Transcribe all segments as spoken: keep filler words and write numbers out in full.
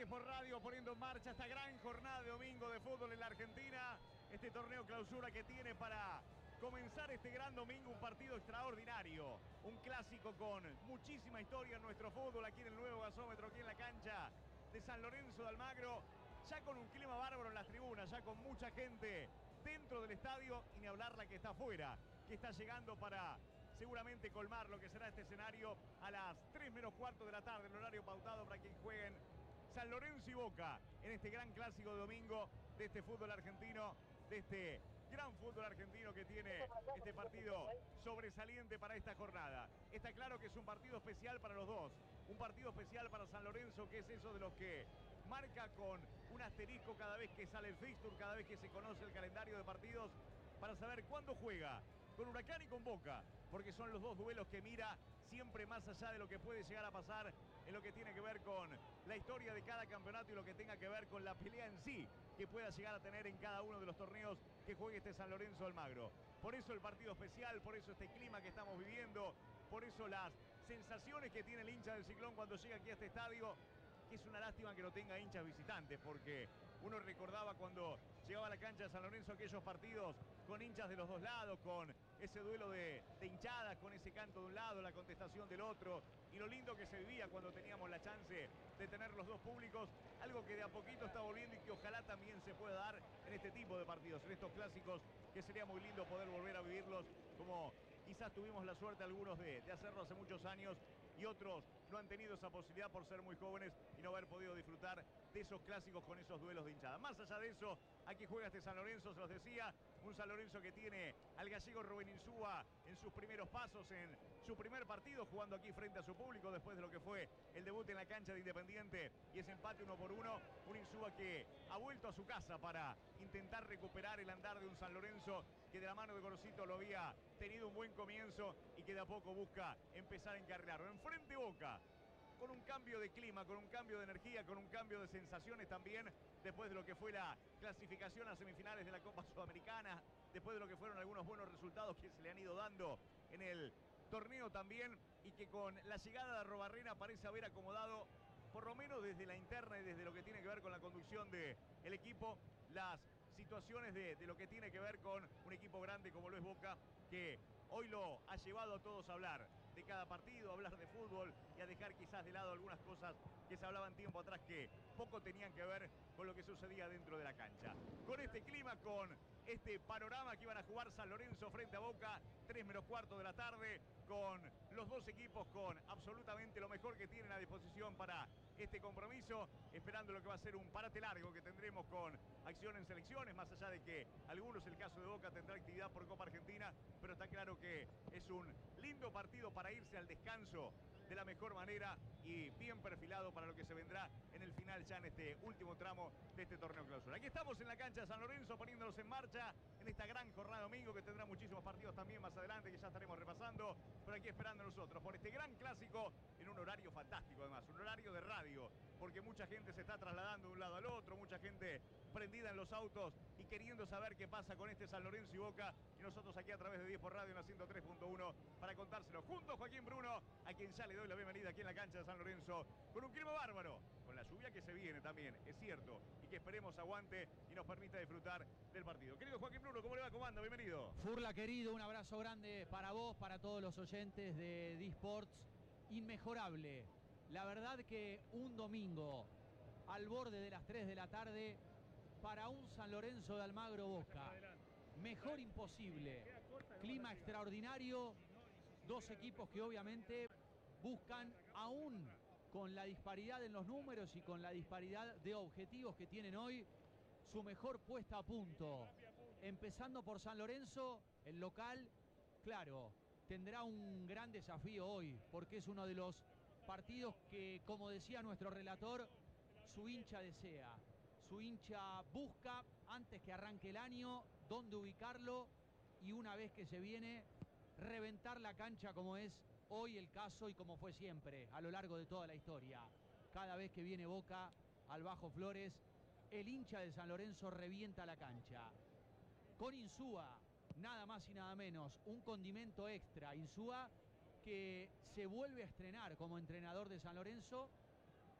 diez por Radio poniendo en marcha esta gran jornada de domingo de fútbol en la Argentina. Este torneo clausura que tiene para comenzar este gran domingo un partido extraordinario. Un clásico con muchísima historia en nuestro fútbol aquí en el nuevo gasómetro, aquí en la cancha de San Lorenzo de Almagro. Ya con un clima bárbaro en las tribunas, ya con mucha gente dentro del estadio y ni hablar la que está afuera, que está llegando para seguramente colmar lo que será este escenario a las tres menos cuarto de la tarde, el horario pautado para quien jueguen San Lorenzo y Boca en este gran clásico de domingo de este fútbol argentino, de este gran fútbol argentino que tiene este partido sobresaliente para esta jornada. Está claro que es un partido especial para los dos, un partido especial para San Lorenzo, que es eso de los que marca con un asterisco cada vez que sale el fixture, cada vez que se conoce el calendario de partidos, para saber cuándo juega con Huracán y con Boca, porque son los dos duelos que mira siempre más allá de lo que puede llegar a pasar en lo que tiene que ver con la historia de cada campeonato y lo que tenga que ver con la pelea en sí que pueda llegar a tener en cada uno de los torneos que juegue este San Lorenzo Almagro. Por eso el partido especial, por eso este clima que estamos viviendo, por eso las sensaciones que tiene el hincha del Ciclón cuando llega aquí a este estadio, que es una lástima que no tenga hinchas visitantes, porque uno recordaba cuando llegaba a la cancha de San Lorenzo aquellos partidos con hinchas de los dos lados, con ese duelo de, de hinchadas, con ese canto de un lado, la contestación del otro, y lo lindo que se vivía cuando teníamos la chance de tener los dos públicos, algo que de a poquito está volviendo y que ojalá también se pueda dar en este tipo de partidos, en estos clásicos, que sería muy lindo poder volver a vivirlos como quizás tuvimos la suerte algunos de, de hacerlo hace muchos años y otros no han tenido esa posibilidad por ser muy jóvenes y no haber podido disfrutar de esos clásicos con esos duelos de hinchada. Más allá de eso, aquí juega este San Lorenzo, se los decía, un San Lorenzo que tiene al gallego Rubén Insúa en sus primeros pasos, en su primer partido jugando aquí frente a su público después de lo que fue el debut en la cancha de Independiente y ese empate uno por uno. Un Insúa que ha vuelto a su casa para intentar recuperar el andar de un San Lorenzo que de la mano de Gorosito lo había tenido un buen comienzo y que de a poco busca empezar a encarrilarlo. Enfrente Boca, con un cambio de clima, con un cambio de energía, con un cambio de sensaciones también, después de lo que fue la clasificación a semifinales de la Copa Sudamericana, después de lo que fueron algunos buenos resultados que se le han ido dando en el torneo también, y que con la llegada de Arrobarrena parece haber acomodado, por lo menos desde la interna y desde lo que tiene que ver con la conducción del equipo, las situaciones de, de lo que tiene que ver con un equipo grande como lo es Boca, que hoy lo ha llevado a todos a hablar de cada partido, a hablar de fútbol y a dejar quizás de lado algunas cosas que se hablaban tiempo atrás que poco tenían que ver con lo que sucedía dentro de la cancha. Con este clima, con este panorama que iban a jugar San Lorenzo frente a Boca, tres menos cuarto de la tarde, con los dos equipos con absolutamente lo mejor que tienen a disposición para este compromiso, esperando lo que va a ser un parate largo que tendremos con acción en selecciones, más allá de que algunos, el caso de Boca, tendrá actividad por Copa Argentina, pero está claro que es un lindo partido para irse al descanso de la mejor manera y bien perfilado para lo que se vendrá en el final ya en este último tramo de este torneo clausura. Aquí estamos en la cancha de San Lorenzo poniéndonos en marcha en esta gran jornada de domingo que tendrá muchísimos partidos también más adelante que ya estaremos repasando, pero aquí esperando nosotros por este gran clásico en un horario fantástico además, un horario de radio, porque mucha gente se está trasladando de un lado al otro, mucha gente prendida en los autos y queriendo saber qué pasa con este San Lorenzo y Boca, y nosotros aquí a través de diez por Radio en la ciento tres punto uno para contárselo juntos Joaquín Bruno, a quien ya le doy la bienvenida aquí en la cancha de San Lorenzo, con un clima bárbaro, con la lluvia que se viene también, es cierto, y que esperemos aguante y nos permita disfrutar del partido. Querido Joaquín Bruno, ¿cómo le va? ¿Cómo anda? Bienvenido. Furla, querido, un abrazo grande para vos, para todos los oyentes de D-Sports. Inmejorable. La verdad que un domingo al borde de las tres de la tarde para un San Lorenzo de Almagro Boca. Mejor imposible. Clima extraordinario. Dos equipos que obviamente buscan, aún con la disparidad en los números y con la disparidad de objetivos que tienen hoy, su mejor puesta a punto. Empezando por San Lorenzo, el local, claro, tendrá un gran desafío hoy, porque es uno de los partidos que, como decía nuestro relator, su hincha desea. Su hincha busca, antes que arranque el año, dónde ubicarlo y una vez que se viene, reventar la cancha como es hoy el caso y como fue siempre a lo largo de toda la historia. Cada vez que viene Boca al Bajo Flores, el hincha de San Lorenzo revienta la cancha. Con Insúa, nada más y nada menos, un condimento extra. Insúa que se vuelve a estrenar como entrenador de San Lorenzo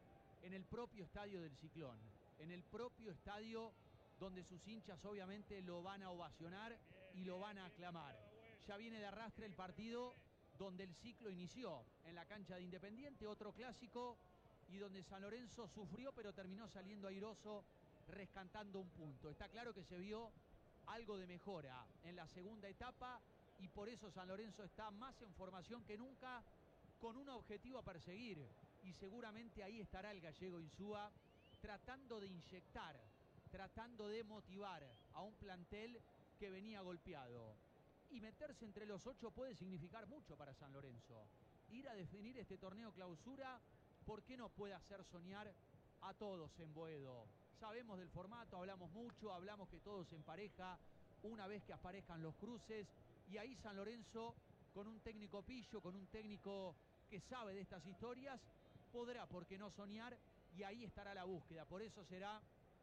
en el propio estadio del Ciclón, en el propio estadio donde sus hinchas obviamente lo van a ovacionar y lo van a aclamar. Ya viene de arrastre el partido donde el ciclo inició, en la cancha de Independiente, otro clásico, y donde San Lorenzo sufrió pero terminó saliendo airoso, rescatando un punto. Está claro que se vio algo de mejora en la segunda etapa y por eso San Lorenzo está más en formación que nunca, con un objetivo a perseguir, y seguramente ahí estará el gallego Insúa tratando de inyectar, tratando de motivar a un plantel que venía golpeado. Y meterse entre los ocho puede significar mucho para San Lorenzo. Ir a definir este torneo clausura, ¿por qué no puede hacer soñar a todos en Boedo? Sabemos del formato, hablamos mucho, hablamos que todo se empareja una vez que aparezcan los cruces, y ahí San Lorenzo, con un técnico pillo, con un técnico que sabe de estas historias, podrá, ¿por qué no soñar? Y ahí estará la búsqueda. Por eso será,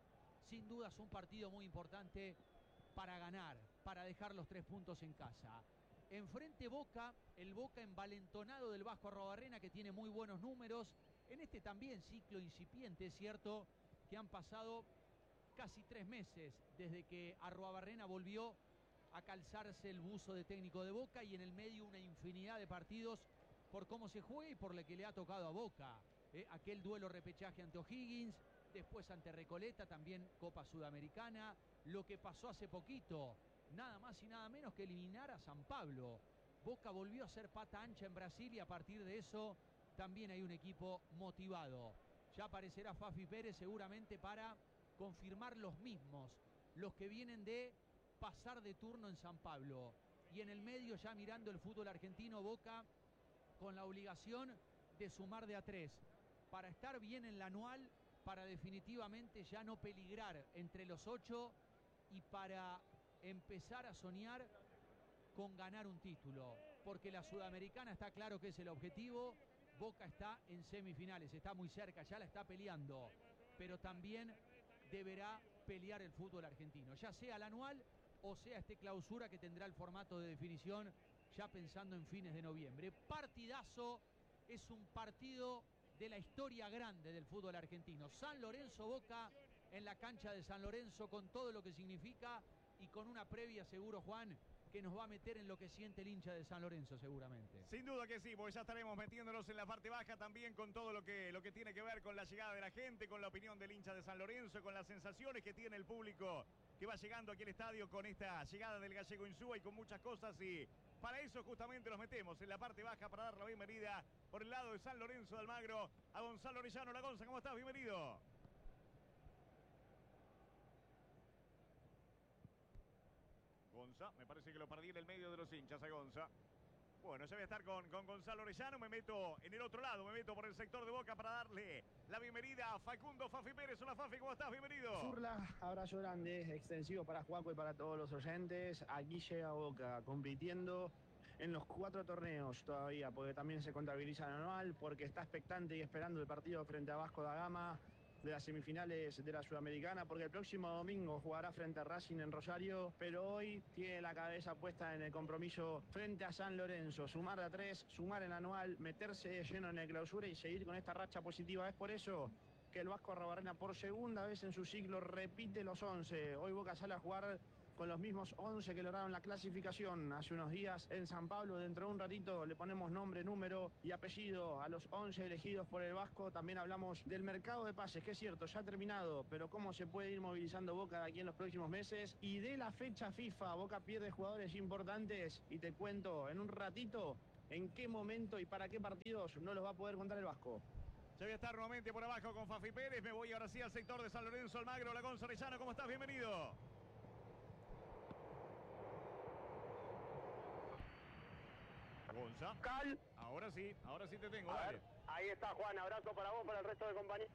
sin dudas, un partido muy importante para ganar, para dejar los tres puntos en casa. Enfrente Boca, el Boca envalentonado del Vasco Arruabarrena, que tiene muy buenos números. En este también ciclo incipiente, es cierto que han pasado casi tres meses desde que Arruabarrena volvió a calzarse el buzo de técnico de Boca, y en el medio una infinidad de partidos por cómo se juega y por lo que le ha tocado a Boca. Eh, aquel duelo repechaje ante O'Higgins, después ante Recoleta, también Copa Sudamericana, lo que pasó hace poquito, nada más y nada menos que eliminar a San Pablo. Boca volvió a ser pata ancha en Brasil y a partir de eso también hay un equipo motivado. Ya aparecerá Fafi Pérez seguramente para confirmar los mismos, los que vienen de pasar de turno en San Pablo. Y en el medio, ya mirando el fútbol argentino, Boca con la obligación de sumar de a tres para estar bien en la anual, para definitivamente ya no peligrar entre los ocho y para empezar a soñar con ganar un título, porque la Sudamericana está claro que es el objetivo. Boca está en semifinales, está muy cerca, ya la está peleando, pero también deberá pelear el fútbol argentino, ya sea el anual o sea este clausura, que tendrá el formato de definición ya pensando en fines de noviembre. Partidazo, es un partido de la historia grande del fútbol argentino. San Lorenzo Boca en la cancha de San Lorenzo, con todo lo que significa y con una previa, seguro, Juan, que nos va a meter en lo que siente el hincha de San Lorenzo seguramente. Sin duda que sí, porque ya estaremos metiéndonos en la parte baja también con todo lo que, lo que tiene que ver con la llegada de la gente, con la opinión del hincha de San Lorenzo, con las sensaciones que tiene el público que va llegando aquí al estadio con esta llegada del gallego Insúa y con muchas cosas, y para eso justamente nos metemos en la parte baja para dar la bienvenida por el lado de San Lorenzo de Almagro a Gonzalo Orellano. La Gonza, ¿cómo estás? Bienvenido. Gonza, me parece que lo perdí en el medio de los hinchas a Gonza. Bueno, ya voy a estar con, con Gonzalo Orellano, me meto en el otro lado, me meto por el sector de Boca para darle la bienvenida a Facundo Fafi Pérez. Hola Fafi, ¿cómo estás? Bienvenido. Zurla, abrazo grande, extensivo para Juaco y para todos los oyentes. Aquí llega Boca, compitiendo en los cuatro torneos todavía, porque también se contabiliza el anual, porque está expectante y esperando el partido frente a Vasco da Gama de las semifinales de la Sudamericana, porque el próximo domingo jugará frente a Racing en Rosario, pero hoy tiene la cabeza puesta en el compromiso frente a San Lorenzo, sumar de a tres, sumar en el anual, meterse de lleno en el clausura y seguir con esta racha positiva. Es por eso que el Vasco Arruabarrena por segunda vez en su ciclo repite los once. Hoy Boca sale a jugar con los mismos once que lograron la clasificación hace unos días en San Pablo. Dentro de un ratito le ponemos nombre, número y apellido a los once elegidos por el Vasco. También hablamos del mercado de pases, que es cierto, ya ha terminado, pero cómo se puede ir movilizando Boca de aquí en los próximos meses. Y de la fecha FIFA, Boca pierde jugadores importantes y te cuento en un ratito en qué momento y para qué partidos no los va a poder contar el Vasco. Ya voy a estar nuevamente por abajo con Fafi Pérez. Me voy ahora sí al sector de San Lorenzo Almagro. La Gonza Orellano, ¿cómo estás? Bienvenido. Gonza. Cal. Ahora sí, ahora sí te tengo, A dale. ver, ahí está Juan, abrazo para vos, para el resto de compañeros.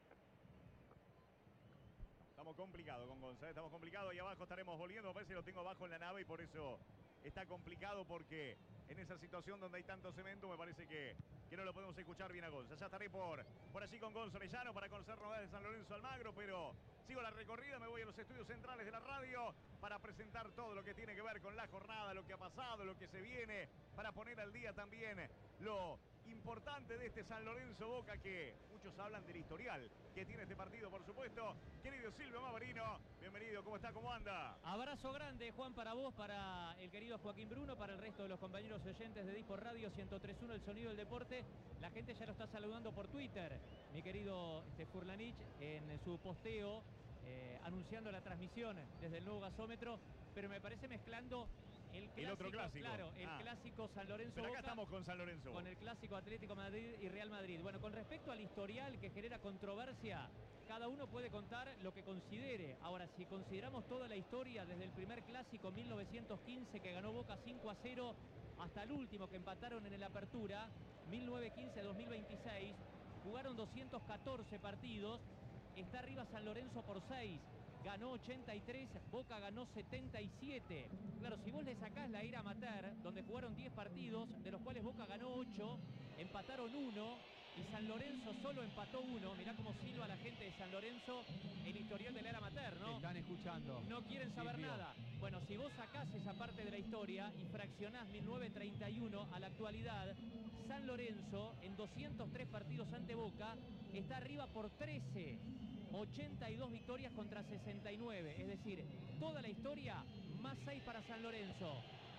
Estamos complicados con Gonza, estamos complicados. Ahí abajo estaremos volviendo. Me parece que lo tengo abajo en la nave y por eso está complicado, porque en esa situación donde hay tanto cemento me parece que, que no lo podemos escuchar bien a Gonza. Ya estaré por, por allí con Gonza Orellano para conocer novedades de San Lorenzo Almagro, pero sigo la recorrida, me voy a los estudios centrales de la radio para presentar todo lo que tiene que ver con la jornada, lo que ha pasado, lo que se viene, para poner al día también lo importante de este San Lorenzo Boca, que muchos hablan del historial que tiene este partido, por supuesto. Querido Silvio Mavarino, bienvenido, ¿cómo está? ¿Cómo anda? Abrazo grande, Juan, para vos, para el querido Joaquín Bruno, para el resto de los compañeros oyentes de Disport Radio ciento tres punto uno, el sonido del deporte. La gente ya lo está saludando por Twitter, mi querido este, Furlanich, en su posteo, eh, anunciando la transmisión desde el nuevo gasómetro, pero me parece mezclando el clásico, el otro clásico. Claro, el ah. clásico San Lorenzo Pero acá Boca, estamos con San Lorenzo con el clásico Atlético Madrid y Real Madrid. Bueno, con respecto al historial que genera controversia, cada uno puede contar lo que considere. Ahora, si consideramos toda la historia desde el primer clásico mil novecientos quince que ganó Boca cinco a cero hasta el último que empataron en el Apertura mil novecientos quince a dos mil veintiséis, jugaron doscientos catorce partidos, está arriba San Lorenzo por seis. Ganó ochenta y tres, Boca ganó setenta y siete. Claro, si vos le sacás la era amateur, donde jugaron diez partidos, de los cuales Boca ganó ocho, empataron uno y San Lorenzo solo empató uno. Mirá cómo silba la gente de San Lorenzo el historial de la era amateur, ¿no? Te están escuchando. No quieren saber Silvio. nada. Bueno, si vos sacás esa parte de la historia y fraccionás mil novecientos treinta y uno a la actualidad, San Lorenzo en doscientos tres partidos ante Boca está arriba por trece. ochenta y dos victorias contra sesenta y nueve, es decir, toda la historia más seis para San Lorenzo.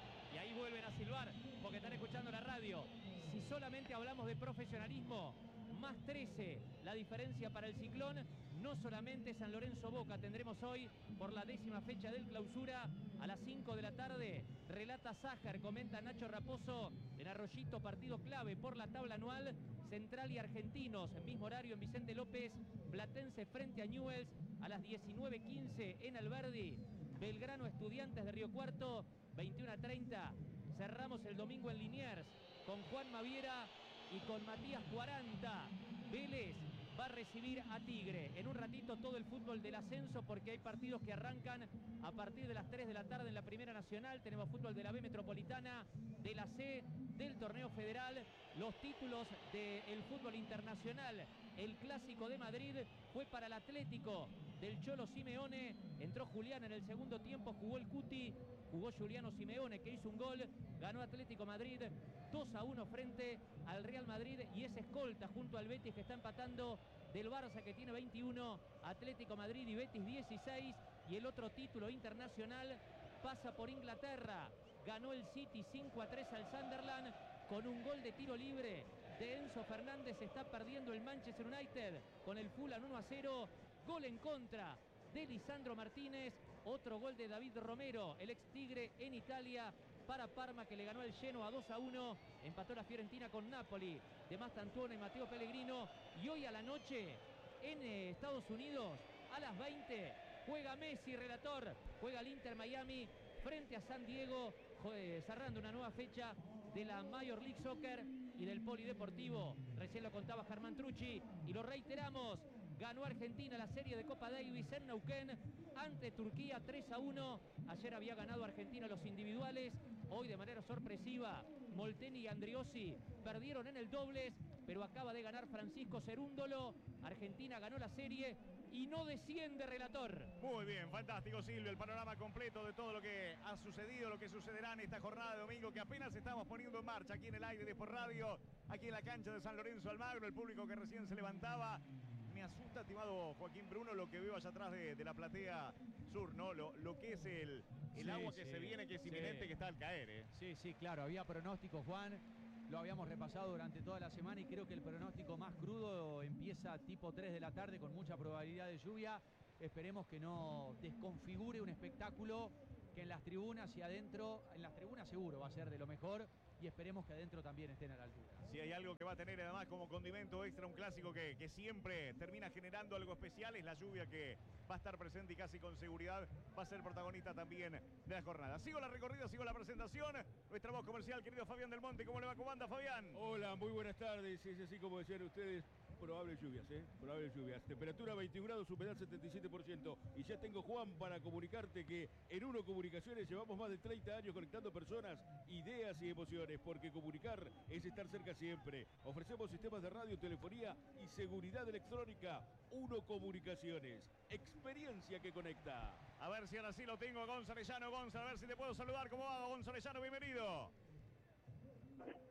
Y ahí vuelven a silbar porque están escuchando la radio. Si solamente hablamos de profesionalismo, más trece la diferencia para el Ciclón. No solamente San Lorenzo Boca, tendremos hoy por la décima fecha del Clausura a las cinco de la tarde. Relata Sájar, comenta Nacho Raposo en Arroyito, partido clave por la tabla anual. Central y Argentinos, mismo horario en Vicente López. Platense frente a Newell's a las diecinueve quince en Alberdi. Belgrano Estudiantes de Río Cuarto, veintiuno a treinta. Cerramos el domingo en Liniers con Juan Maviera y con Matías cuarenta. Vélez va a recibir a Tigre. En un ratito todo el fútbol del ascenso, porque hay partidos que arrancan a partir de las tres de la tarde en la Primera Nacional. Tenemos fútbol de la B Metropolitana, de la C, del Torneo Federal, los títulos del fútbol internacional. El Clásico de Madrid fue para el Atlético del Cholo Simeone. Entró Julián en el segundo tiempo, jugó el Cuti, jugó Juliano Simeone, que hizo un gol. Ganó Atlético Madrid dos a uno frente al Real Madrid y es escolta junto al Betis, que está empatando, del Barça, que tiene veintiuno, Atlético Madrid y Betis dieciséis. Y el otro título internacional pasa por Inglaterra. Ganó el City cinco a tres al Sunderland con un gol de tiro libre de Enzo Fernández. Está perdiendo el Manchester United con el Fulham uno a cero. Gol en contra de Lisandro Martínez. Otro gol de David Romero, el ex Tigre, en Italia para Parma, que le ganó al Genoa dos a uno. Empató la Fiorentina con Napoli de Mastantuono y Matteo Pellegrino. Y hoy a la noche en eh, Estados Unidos a las veinte juega Messi, relator. Juega el Inter Miami frente a San Diego, eh, cerrando una nueva fecha de la Major League Soccer y del Polideportivo. Recién lo contaba Germán Trucci y lo reiteramos. Ganó Argentina la serie de Copa Davis en Neuquén ante Turquía tres a uno. Ayer había ganado Argentina los individuales. Hoy de manera sorpresiva Molteni y Andriossi perdieron en el dobles, pero acaba de ganar Francisco Cerúndolo. Argentina ganó la serie y no desciende, relator. Muy bien, fantástico, Silvio, el panorama completo de todo lo que ha sucedido, lo que sucederá en esta jornada de domingo que apenas estamos poniendo en marcha aquí en el aire de Disport Radio, aquí en la cancha de San Lorenzo Almagro, el público que recién se levantaba. Me asusta, estimado Joaquín Bruno, lo que veo allá atrás de, de la platea sur, ¿no? Lo, lo que es el, el Sí, agua que sí, se viene, que es sí. inminente, que está al caer, ¿eh? Sí, sí, claro, había pronóstico, Juan. Lo habíamos repasado durante toda la semana y creo que el pronóstico más crudo empieza tipo tres de la tarde con mucha probabilidad de lluvia. Esperemos que no desconfigure un espectáculo que en las tribunas y adentro, en las tribunas seguro va a ser de lo mejor, y esperemos que adentro también estén a la altura. Si hay algo que va a tener además como condimento extra, un clásico que, que siempre termina generando algo especial, es la lluvia, que va a estar presente y casi con seguridad va a ser protagonista también de la jornada. Sigo la recorrida, sigo la presentación. Nuestra voz comercial, querido Fabián del Monte. ¿Cómo le va? ¿Cómo anda, Fabián? Hola, muy buenas tardes. Es así como decían ustedes, probables lluvias, ¿eh? Probables lluvias. Temperatura veintiún grados, humedad setenta y siete por ciento. Y ya tengo, Juan, para comunicarte que en Uno Comunicaciones llevamos más de treinta años conectando personas, ideas y emociones, porque comunicar es estar cerca siempre. Ofrecemos sistemas de radio, telefonía y seguridad electrónica. Uno Comunicaciones, experiencia que conecta. A ver si ahora sí lo tengo, Gonzalellano. Gonzalo, a ver si te puedo saludar. ¿Cómo va, Gonzalellano? Bienvenido.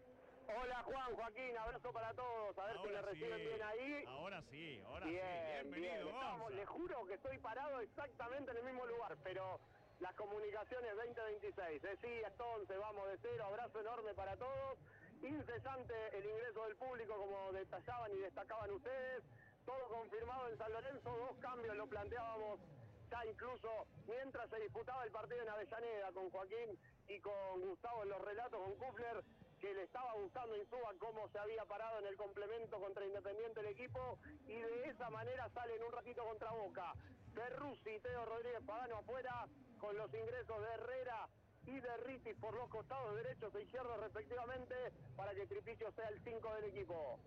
Hola Juan, Joaquín, abrazo para todos, a ver Ahora si me reciben sí, bien ahí. Ahora sí, ahora bien, sí. Bienvenido, bien. Estamos, les juro que estoy parado exactamente en el mismo lugar, pero las comunicaciones veinte veintiséis. Eh, sí, entonces vamos de cero, abrazo enorme para todos. Incesante el ingreso del público, como detallaban y destacaban ustedes. Todo confirmado en San Lorenzo, dos cambios lo planteábamos ya incluso mientras se disputaba el partido en Avellaneda con Joaquín y con Gustavo en los relatos, con Kufner, que le estaba gustando a Insúa cómo se había parado en el complemento contra Independiente el equipo, y de esa manera salen un ratito contra Boca. Perruzzi y Teo Rodríguez Pagano afuera, con los ingresos de Herrera y de Ritis por los costados derechos e izquierdos respectivamente, para que Tripicio sea el cinco del equipo.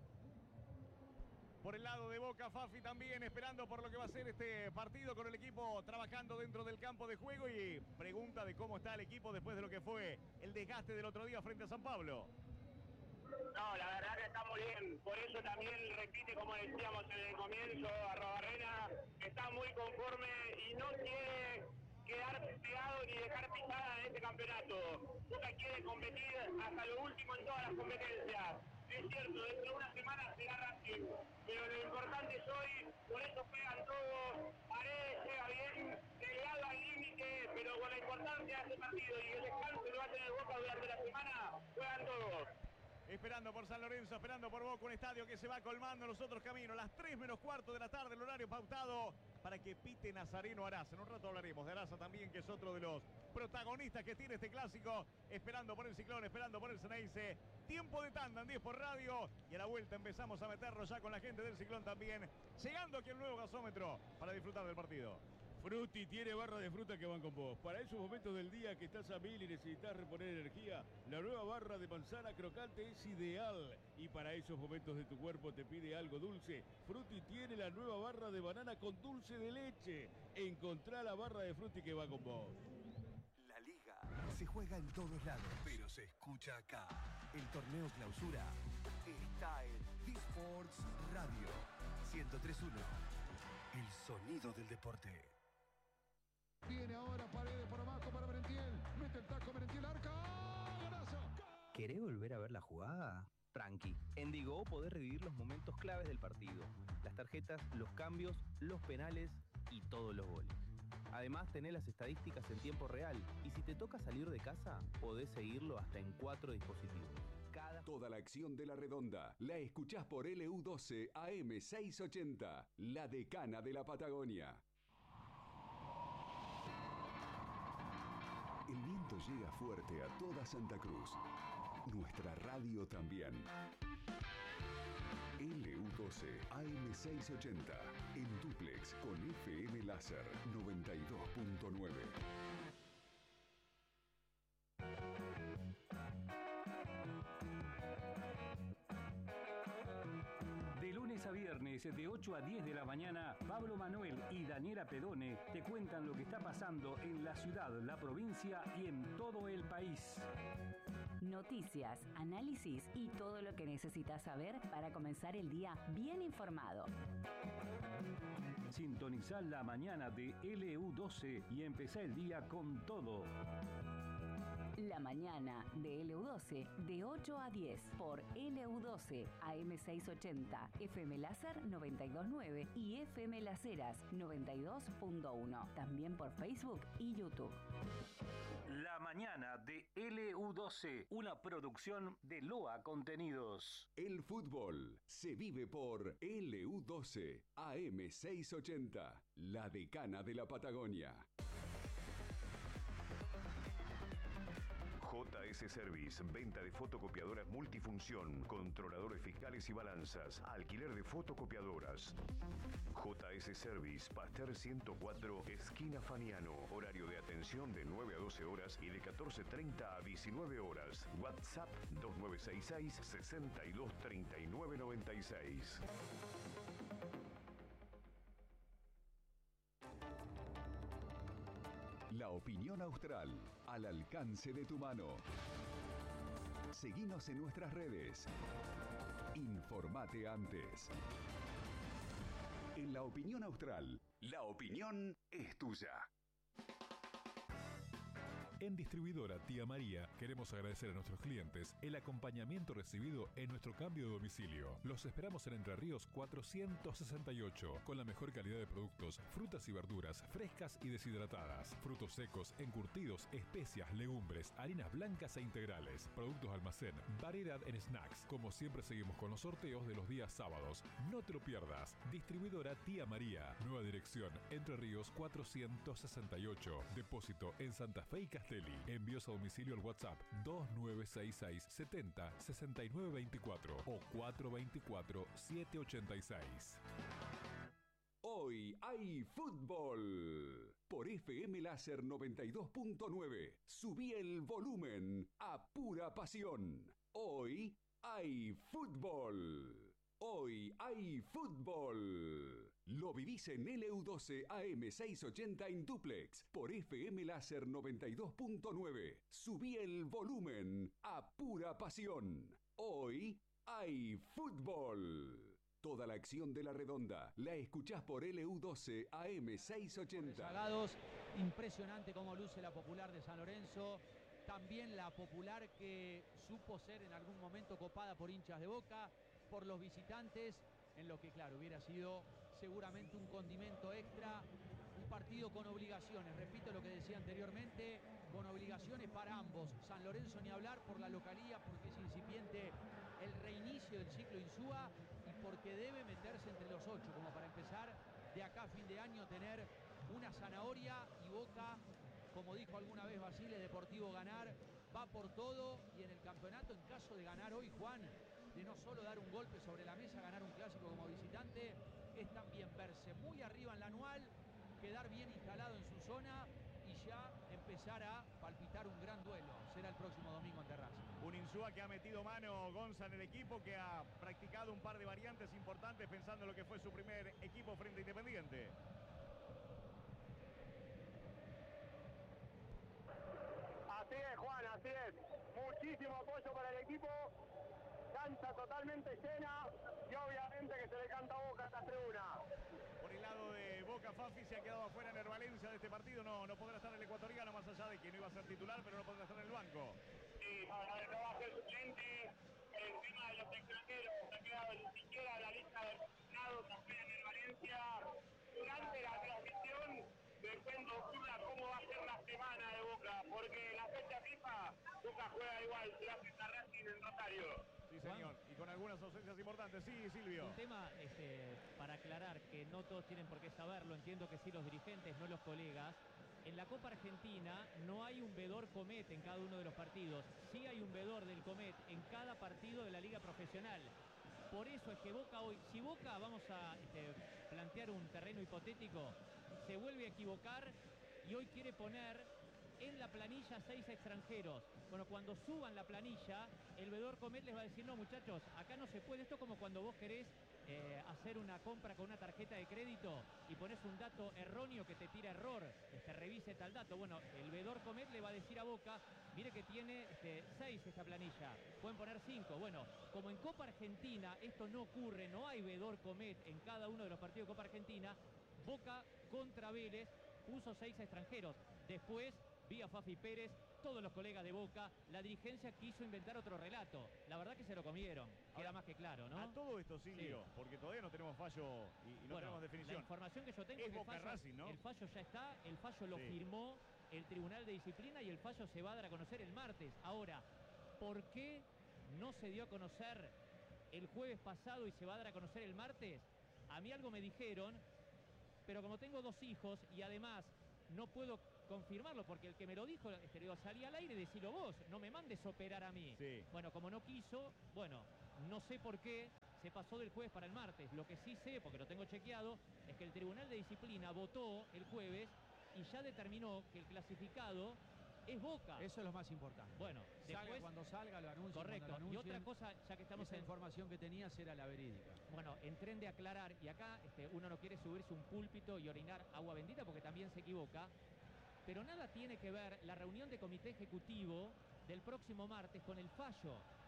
Por el lado de Boca, Fafi también esperando por lo que va a ser este partido, con el equipo trabajando dentro del campo de juego, y pregunta de cómo está el equipo después de lo que fue el desgaste del otro día frente a San Pablo. No, la verdad que está muy bien, por eso también repite, como decíamos en el comienzo, Arrobarrena está muy conforme y no quiere quedar pegado ni dejar pisada en este campeonato. Boca quiere competir hasta lo último en todas las competencias. Es cierto, dentro de una semana será Racing, pero lo importante es hoy, por eso juegan todos. Paredes llega bien, delgado al límite, pero con la importancia de este partido y el descanso que va a tener Boca durante la semana, juegan todos. Esperando por San Lorenzo, esperando por Boca, un estadio que se va colmando. Nosotros camino, las tres menos cuarto de la tarde, el horario pautado para que pite Nazareno Araza. En un rato hablaremos de Araza también, que es otro de los protagonistas que tiene este clásico. Esperando por el Ciclón, esperando por el Ceneice. Tiempo de tanda en diez por radio. Y a la vuelta empezamos a meternos ya con la gente del Ciclón también, llegando aquí el nuevo gasómetro para disfrutar del partido. Frutti tiene barra de fruta que van con vos. Para esos momentos del día que estás a mil y necesitas reponer energía, la nueva barra de manzana crocante es ideal. Y para esos momentos de tu cuerpo te pide algo dulce, Frutti tiene la nueva barra de banana con dulce de leche. Encontrá la barra de Frutti que va con vos. La liga se juega en todos lados, pero se escucha acá. El torneo clausura está en D-Sports Radio ciento tres punto uno. El sonido del deporte. Viene ahora Paredes por abajo para Merentiel. Mete el taco Merentiel, arca. ¡Golazo! ¿Querés volver a ver la jugada? Tranqui. En Digo podés revivir los momentos claves del partido. Las tarjetas, los cambios, los penales y todos los goles. Además, tenés las estadísticas en tiempo real. Y si te toca salir de casa, podés seguirlo hasta en cuatro dispositivos. Cada... Toda la acción de la Redonda la escuchás por L U doce A M seiscientos ochenta, la decana de la Patagonia. El viento llega fuerte a toda Santa Cruz. Nuestra radio también. L U doce A M seiscientos ochenta, en dúplex con F M Láser noventa y dos punto nueve. A viernes de ocho a diez de la mañana, Pablo Manuel y Daniela Pedone te cuentan lo que está pasando en la ciudad, la provincia y en todo el país. Noticias, análisis y todo lo que necesitas saber para comenzar el día bien informado. Sintonizá la mañana de L U doce y empezá el día con todo. La mañana de L U doce de ocho a diez por L U doce A M seiscientos ochenta, F M Láser noventa y dos punto nueve y F M Las Heras noventa y dos punto uno. También por Facebook y YouTube. La mañana de L U doce, una producción de L O A Contenidos. El fútbol se vive por L U doce A M seiscientos ochenta, la decana de la Patagonia. J S Service, venta de fotocopiadoras multifunción, controladores fiscales y balanzas, alquiler de fotocopiadoras. J S Service, Pasteur ciento cuatro, esquina Faniano, horario de atención de nueve a doce horas y de catorce treinta a diecinueve horas. WhatsApp dos nueve seis seis, sesenta y dos treinta y nueve noventa y seis. La opinión austral, al alcance de tu mano. Seguinos en nuestras redes. Informate antes. En La Opinión Austral, la opinión es tuya. En Distribuidora Tía María queremos agradecer a nuestros clientes el acompañamiento recibido en nuestro cambio de domicilio. Los esperamos en Entre Ríos cuatrocientos sesenta y ocho, con la mejor calidad de productos, frutas y verduras frescas y deshidratadas, frutos secos, encurtidos, especias, legumbres, harinas blancas e integrales, productos de almacén, variedad en snacks. Como siempre seguimos con los sorteos de los días sábados. No te lo pierdas. Distribuidora Tía María. Nueva dirección, Entre Ríos cuatrocientos sesenta y ocho. Depósito en Santa Fe y Castelli. Envíos a domicilio al WhatsApp dos nueve seis seis setenta sesenta y nueve veinticuatro o cuatro veinticuatro siete ochenta y seis. Hoy hay fútbol. Por F M Láser noventa y dos punto nueve. Subí el volumen a pura pasión. Hoy hay fútbol. Hoy hay fútbol. Lo vivís en L U doce A M seiscientos ochenta en duplex por F M Láser noventa y dos punto nueve. Subí el volumen a pura pasión. Hoy hay fútbol. Toda la acción de la redonda la escuchás por L U doce A M seiscientos ochenta. Rezagados, impresionante cómo luce la Popular de San Lorenzo. También la Popular que supo ser en algún momento copada por hinchas de Boca, por los visitantes, en lo que claro, hubiera sido seguramente un condimento extra, un partido con obligaciones, repito lo que decía anteriormente, con obligaciones para ambos. San Lorenzo ni hablar por la localía, porque es incipiente el reinicio del ciclo Insúa y porque debe meterse entre los ocho, como para empezar de acá a fin de año tener una zanahoria. Y Boca, como dijo alguna vez Basile, Deportivo ganar, va por todo, y en el campeonato, en caso de ganar hoy, Juan, de no solo dar un golpe sobre la mesa, ganar un clásico como visitante, es también verse muy arriba en la anual, quedar bien instalado en su zona y ya empezar a palpitar un gran duelo. Será el próximo domingo en Terraza. Un Insúa que ha metido mano Gonza en el equipo, que ha practicado un par de variantes importantes pensando en lo que fue su primer equipo frente a Independiente. Así es, Juan, así es. Muchísimo apoyo para el equipo. Cancha totalmente llena y obviamente que se le canta a Boca esta tribuna. Por el lado de Boca, Fafi se ha quedado afuera en Valencia de este partido. No, no podrá estar el ecuatoriano, más allá de que no iba a ser titular, pero no podrá estar en el banco. Sí, no, no, no va a ser suplente. El tema de los extranjeros se ha quedado ni siquiera en la lista de aficionados afuera en Valencia. Durante la transmisión, después nos ocurra cómo va a ser la semana de Boca, porque la fecha FIFA, Boca juega igual, se hace Racing en Rosario. Sí, señor, y con algunas ausencias importantes. Sí, Silvio. Un tema este, para aclarar, que no todos tienen por qué saberlo, entiendo que sí los dirigentes, no los colegas. En la Copa Argentina no hay un vedor Comet en cada uno de los partidos. Sí hay un vedor del Comet en cada partido de la Liga Profesional. Por eso es que Boca hoy, si Boca, vamos a este, plantear un terreno hipotético, se vuelve a equivocar y hoy quiere poner en la planilla seis extranjeros. Bueno, cuando suban la planilla, el vedor Comet les va a decir, no muchachos, acá no se puede. Esto como cuando vos querés eh, hacer una compra con una tarjeta de crédito y pones un dato erróneo que te tira error, este, revise tal dato. Bueno, el vedor Comet le va a decir a Boca, mire que tiene este, seis esta planilla, pueden poner cinco. Bueno, como en Copa Argentina esto no ocurre, no hay vedor Comet en cada uno de los partidos de Copa Argentina, Boca contra Vélez puso seis extranjeros. Después, vía Fafi Pérez, todos los colegas de Boca, la dirigencia quiso inventar otro relato. La verdad que se lo comieron, queda Ahora, más que claro, ¿no? A todo esto, Silvio, sí, porque todavía no tenemos fallo y, y no bueno, tenemos definición. La información que yo tengo es, es que Boca el, fallo, Racing, ¿no? el fallo ya está, el fallo lo sí. firmó el Tribunal de Disciplina y el fallo se va a dar a conocer el martes. Ahora, ¿por qué no se dio a conocer el jueves pasado y se va a dar a conocer el martes? A mí algo me dijeron, pero como tengo dos hijos y además no puedo confirmarlo, porque el que me lo dijo, este, digo, salí al aire y decilo vos, no me mandes operar a mí. Sí. Bueno, como no quiso, bueno, no sé por qué se pasó del jueves para el martes. Lo que sí sé, porque lo tengo chequeado, es que el Tribunal de Disciplina votó el jueves y ya determinó que el clasificado es Boca. Eso es lo más importante. Bueno, salga después, cuando salga, lo anuncien. Correcto. Lo anuncien, y otra cosa, ya que estamos esa en información que tenías era la verídica. Bueno, en tren de aclarar, y acá este, uno no quiere subirse un púlpito y orinar agua bendita porque también se equivoca, pero nada tiene que ver la reunión de comité ejecutivo del próximo martes con el fallo,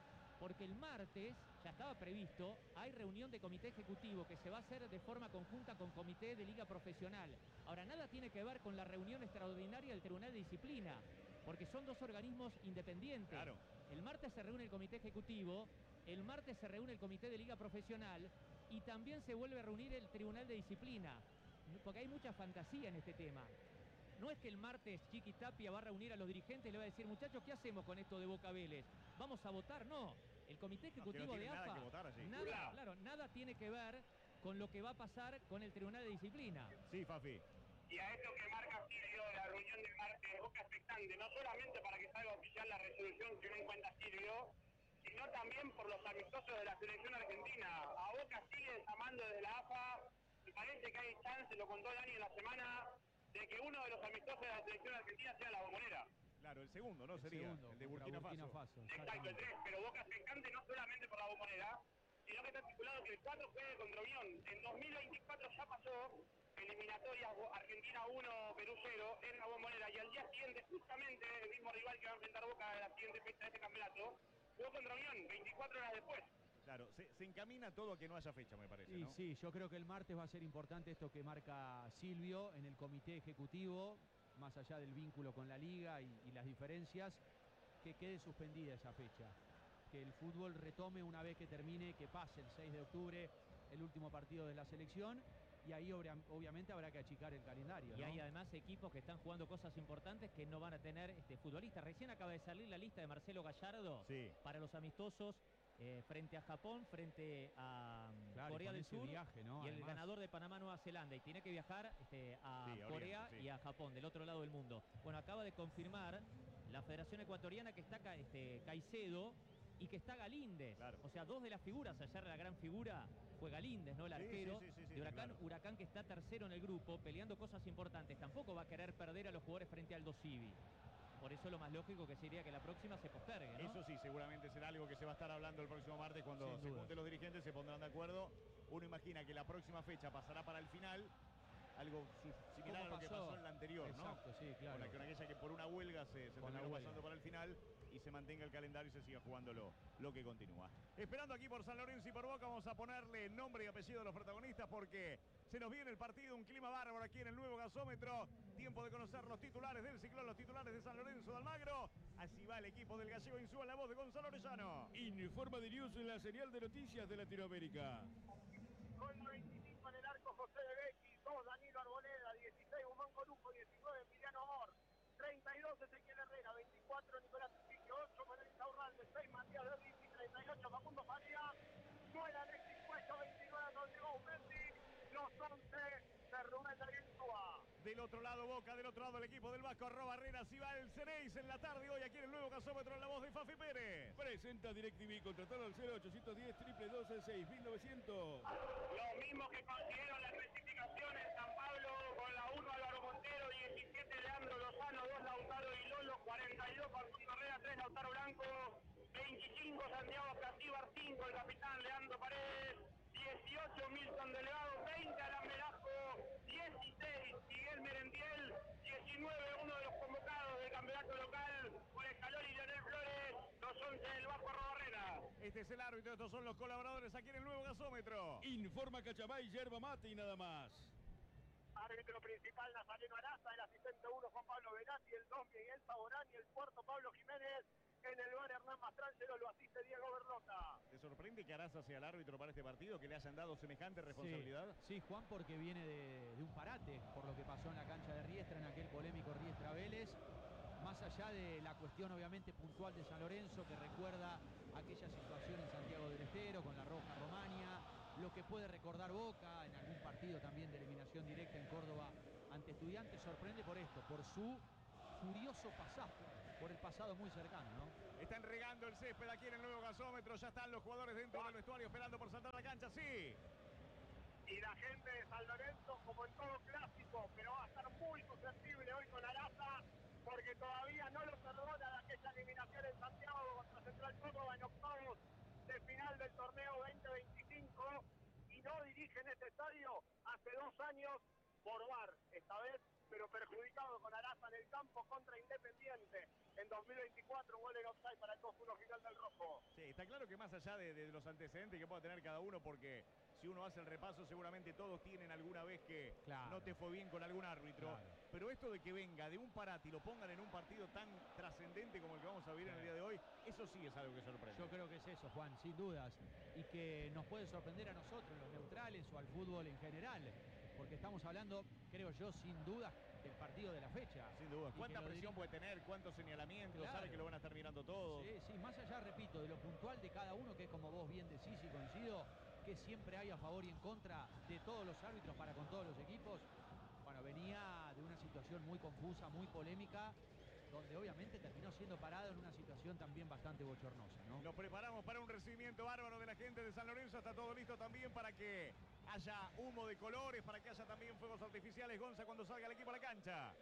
porque el martes, ya estaba previsto, hay reunión de comité ejecutivo que se va a hacer de forma conjunta con comité de liga profesional. Ahora, nada tiene que ver con la reunión extraordinaria del Tribunal de Disciplina, porque son dos organismos independientes. Claro. El martes se reúne el comité ejecutivo, el martes se reúne el comité de liga profesional y también se vuelve a reunir el Tribunal de Disciplina, porque hay mucha fantasía en este tema. No es que el martes Chiqui Tapia va a reunir a los dirigentes y le va a decir, muchachos, ¿qué hacemos con esto de Boca Vélez? ¿Vamos a votar? No. El comité ejecutivo no, de nada AFA, que votar allí. nada, claro, nada tiene que ver con lo que va a pasar con el Tribunal de Disciplina. Sí, Fafi. Y a esto que marca Silvio de la reunión del martes, Boca expectante, no solamente para que salga oficial la resolución que no encuentra Silvio, sino también por los amistosos de la selección argentina. A Boca sigue llamando desde la AFA, me parece que hay chance, lo contó Dani en la semana, de que uno de los amistosos de la selección argentina sea la Bombonera. Claro, el segundo, ¿no? El Sería segundo, el de contra Burkina, Burkina Faso. Faso, Exacto, el tres, pero Boca expectante no solamente por la Bombonera, sino que está estipulado que el cuatro juegue contra Unión. En dos mil veinticuatro ya pasó eliminatorias Argentina uno, Perú cero en la Bombonera, y al día siguiente, justamente el mismo rival que va a enfrentar Boca en la siguiente fecha de este campeonato, jugó contra Unión, veinticuatro horas después. Claro, se, se encamina todo a que no haya fecha, me parece, Y ¿no? sí, yo creo que el martes va a ser importante esto que marca Silvio en el comité ejecutivo, más allá del vínculo con la liga y, y las diferencias, que quede suspendida esa fecha. Que el fútbol retome una vez que termine, que pase el seis de octubre, el último partido de la selección, y ahí obvia, obviamente habrá que achicar el calendario, Y ¿no? hay además equipos que están jugando cosas importantes que no van a tener este, futbolistas. Recién acaba de salir la lista de Marcelo Gallardo sí. para los amistosos eh, frente a Japón, frente a um, Claro, Corea y con del ese Sur viaje, ¿no? y el Además, ganador de Panamá-Nueva Zelanda. Y tiene que viajar este, a Sí, a Corea Oriente, sí. y a Japón, del otro lado del mundo. Bueno, acaba de confirmar la Federación Ecuatoriana que está Ca- este, Caicedo y que está Galíndez. Claro. O sea, dos de las figuras, ayer la gran figura fue Galíndez, ¿no? El Sí, arquero sí, sí, sí, sí, de Huracán, claro. Huracán que está tercero en el grupo, peleando cosas importantes. Tampoco va a querer perder a los jugadores frente al Aldo Civi. Por eso lo más lógico que sería que la próxima se postergue, ¿no? Eso sí, seguramente será algo que se va a estar hablando el próximo martes cuando Sin se duda. junten los dirigentes, se pondrán de acuerdo. Uno imagina que la próxima fecha pasará para el final, algo su- similar a ¿Cómo lo que pasó? pasó en la anterior, ¿no? Exacto, sí, claro. Con, la, con aquella que por una huelga se, se Con la terminó huelga. pasando para el final y se mantenga el calendario y se siga jugando lo, lo que continúa. Esperando aquí por San Lorenzo y por Boca, vamos a ponerle nombre y apellido de los protagonistas porque se nos viene el partido, un clima bárbaro aquí en el nuevo gasómetro. Tiempo de conocer los titulares del ciclón, los titulares de San Lorenzo de Almagro. Así va el equipo del Gallego Insúa, la voz de Gonzalo Orellano. Informa de News en la señal de noticias de Latinoamérica. Con la veinticinco en el arco, José de Becchi, dos Danilo Arboleda, dieciséis Guzmán Corujo, diecinueve Emiliano Amor, treinta y dos Ezequiel Herrera, veinticuatro Nicolás Piquio, ocho Manuel Insaurralde, seis Matías de Ricci, treinta y ocho Facundo Faría, nueve Alexis Cuello, veintinueve Rodrigo Mendy, los once de Rubén Darío Insúa. Del otro lado Boca, del otro lado el equipo del Vasco Arroba Barreras y va el Cereis en la tarde hoy aquí en el nuevo gasómetro en la voz de Fafi Pérez. Presenta DirecTV, contratalo al cero ochocientos diez, dos dos seis mil novecientos. Lo mismo que consiguieron la clasificación en San Pablo con la uno Álvaro Montero, diecisiete Leandro Lozano, dos Lautaro y Lolo, cuarenta y dos Facundo Herrera, tres Lautaro Blanco, veinticinco Santiago Casíbar, cinco el capitán Leandro Paredes, dieciocho Milton Delgado, veinte Alan Velasco, dieciséis Miguel Merendiel, diecinueve uno de los convocados del campeonato local por Escalón y Leonel Flores, los once del Vasco Arrobarrena. Este es el árbitro, estos son los colaboradores aquí en el nuevo gasómetro. Informa Cachabay, yerba mate y nada más. Árbitro principal Nazareno Araza, el asistente uno Juan Pablo Velati, el dos Miguel Saborán y el cuarto Pablo Jiménez. En el bar Hernán Mastrangelo lo asiste Diego Berlota. ¿Te sorprende que Araza sea el árbitro para este partido, que le hayan dado semejante responsabilidad? Sí, sí, Juan, porque viene de, de un parate por lo que pasó en la cancha de Riestra, en aquel polémico Riestra Vélez. Más allá de la cuestión obviamente puntual de San Lorenzo, que recuerda aquella situación en Santiago del Estero con la Roja Romania, lo que puede recordar Boca en algún partido también de eliminación directa en Córdoba ante Estudiantes, sorprende por esto, por su furioso pasado, por el pasado muy cercano, ¿no? Están regando el césped aquí en el nuevo gasómetro, ya están los jugadores dentro del vestuario esperando por saltar la cancha, sí. Y la gente de San Lorenzo, como en todo clásico, pero va a estar muy susceptible hoy con Araza, porque todavía no lo perdona de aquella eliminación en Santiago contra Central Córdoba en octavos de final del torneo veinte veinticinco, y no dirige en este estadio hace dos años por V A R. Esta vez pero perjudicado con Araza en el campo contra Independiente. En dos mil veinticuatro, un gol en offside para el dos uno final del rojo. Sí, está claro que más allá de, de los antecedentes que pueda tener cada uno, porque si uno hace el repaso, seguramente todos tienen alguna vez que claro. no te fue bien con algún árbitro. Claro. Pero esto de que venga de un parate y lo pongan en un partido tan trascendente como el que vamos a vivir sí. en el día de hoy, eso sí es algo que sorprende. Yo creo que es eso, Juan, sin dudas. Y que nos puede sorprender a nosotros, los neutrales o al fútbol en general. Porque estamos hablando, creo yo, sin dudas, del partido de la fecha. Sin duda. ¿Cuánta presión dirige... puede tener? ¿Cuántos señalamientos? Claro. Sabe que lo van a estar mirando todos. Sí, sí, más allá, repito, de lo puntual de cada uno, que es como vos bien decís y coincido, que siempre hay a favor y en contra de todos los árbitros para con todos los equipos. Bueno, venía de una situación muy confusa, muy polémica, donde obviamente terminó siendo parado en una situación también bastante bochornosa, ¿no? Nos preparamos para un recibimiento bárbaro de la gente de San Lorenzo. Está todo listo también para que haya humo de colores, para que haya también fuegos artificiales, Gonza, cuando salga el equipo a la cancha.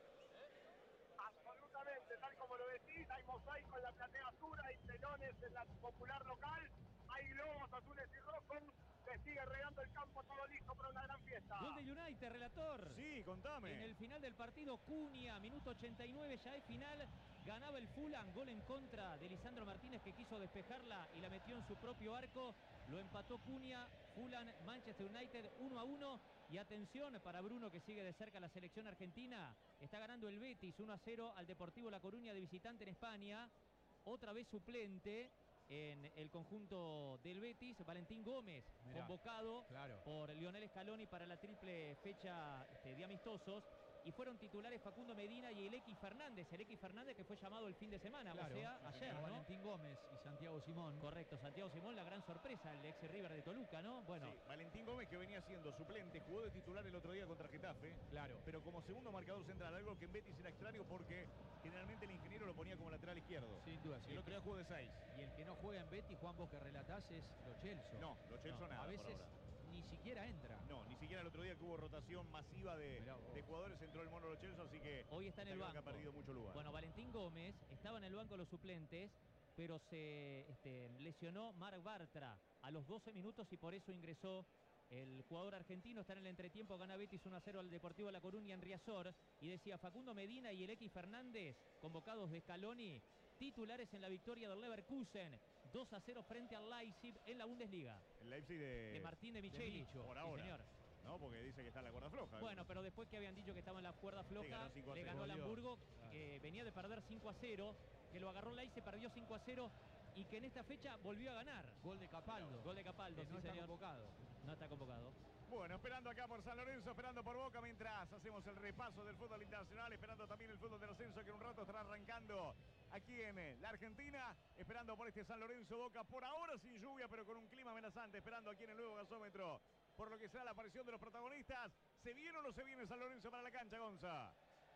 Absolutamente, tal como lo decís, hay mosaico en la platea azul, hay telones en la popular local, hay globos azules y rojos, se sigue regando el campo, todo listo para una gran fiesta. Gol de United, relator. Sí, contame. En el final del partido, Cunha, minuto ochenta y nueve, ya es final, ganaba el Fulham, gol en contra de Lisandro Martínez, que quiso despejarla y la metió en su propio arco, lo empató Cunha, Fulham, Manchester United, uno a uno. Y atención para Bruno, que sigue de cerca la selección argentina. Está ganando el Betis uno a cero al Deportivo La Coruña de visitante en España. Otra vez suplente en el conjunto del Betis, Valentín Gómez, Mirá, convocado claro. por Lionel Scaloni para la triple fecha este, de amistosos. Y fueron titulares Facundo Medina y el X Fernández. El X Fernández que fue llamado el fin de semana, claro, o sea, sí, ayer, ¿no? Valentín Gómez y Santiago Simón. Correcto, Santiago Simón, la gran sorpresa, el ex River de Toluca, ¿no? Bueno. Sí, Valentín Gómez, que venía siendo suplente, jugó de titular el otro día contra Getafe. Claro. Pero como segundo marcador central, algo que en Betis era extraño porque generalmente el ingeniero lo ponía como lateral izquierdo. Sin duda, sí. El otro día jugó de seis. Y el que no juega en Betis, Juan, vos que relatás, es Lo Celso. No, Lo Celso no, nada. A veces por ahora. Ni siquiera entra. No, ni siquiera el otro día que hubo rotación masiva de, de jugadores, entró el mono Lo Celso, así que hoy está en el banco. Que ha perdido mucho lugar. Bueno, Valentín Gómez estaba en el banco de los suplentes, pero se este, lesionó Marc Bartra a los doce minutos y por eso ingresó el jugador argentino. Está en el entretiempo, gana Betis uno a cero al Deportivo La Coruña en Riazor. Y decía Facundo Medina y el X Fernández, convocados de Scaloni, titulares en la victoria del Leverkusen. dos a cero frente al Leipzig en la Bundesliga. El Leipzig de... De Martín de Micheli. Por ahora. Sí, señor. No, porque dice que está en la cuerda floja. Bueno, pero después que habían dicho que estaba en la cuerda floja, sí, le ganó al Hamburgo, que venía de perder cinco a cero, que lo agarró Leipzig, perdió cinco a cero y que en esta fecha volvió a ganar. Gol de Capaldo. No, gol de Capaldo, que sí, no está señor. convocado. No está convocado. Bueno, esperando acá por San Lorenzo, esperando por Boca, mientras hacemos el repaso del fútbol internacional, esperando también el fútbol del ascenso, que en un rato estará arrancando aquí en la Argentina, esperando por este San Lorenzo Boca, por ahora sin lluvia, pero con un clima amenazante, esperando aquí en el nuevo gasómetro, por lo que será la aparición de los protagonistas. ¿Se viene o no se viene San Lorenzo para la cancha, Gonza?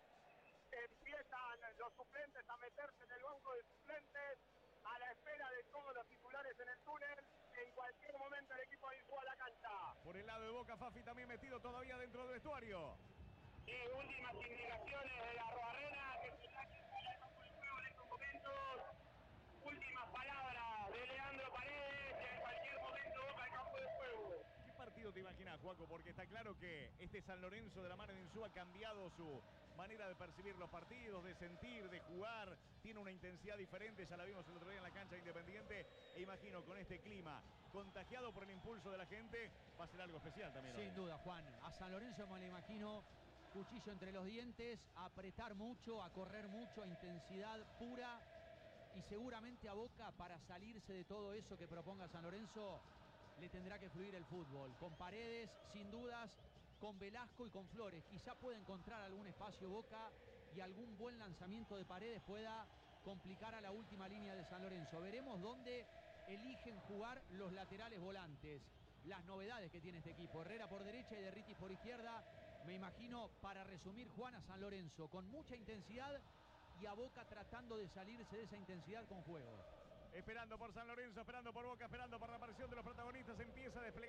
Empiezan los suplentes a meterse en el banco de suplentes, a la espera de todos los titulares en el túnel. En cualquier momento el equipo suba a la cancha. Por el lado de Boca, Fafi también metido todavía dentro del vestuario. Y últimas indicaciones de la Arroarena, que se está con el juego en estos momentos. Últimas palabras de Leandro Paredes, que en cualquier momento Boca al campo de juego. ¿Qué partido te imaginas, Juaco? Porque está claro que este San Lorenzo de la mano de Insúa ha cambiado su manera de percibir los partidos, de sentir, de jugar, tiene una intensidad diferente, ya la vimos el otro día en la cancha de Independiente, e imagino con este clima, contagiado por el impulso de la gente, va a ser algo especial también. Sin hoy. duda, Juan, a San Lorenzo me lo imagino, cuchillo entre los dientes, a apretar mucho, a correr mucho, a intensidad pura, y seguramente a Boca, para salirse de todo eso que proponga San Lorenzo, le tendrá que fluir el fútbol, con Paredes, sin dudas, con Velasco y con Flores. Quizá pueda encontrar algún espacio Boca y algún buen lanzamiento de Paredes pueda complicar a la última línea de San Lorenzo. Veremos dónde eligen jugar los laterales volantes. Las novedades que tiene este equipo. Herrera por derecha y Derritis por izquierda. Me imagino, para resumir, Juan, a San Lorenzo con mucha intensidad y a Boca tratando de salirse de esa intensidad con juego. Esperando por San Lorenzo, esperando por Boca, esperando por la aparición de los protagonistas. Empieza a desplegar